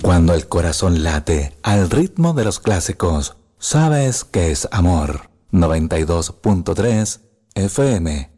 Cuando el corazón late al ritmo de los clásicos, sabes que es amor. 92.3 FM.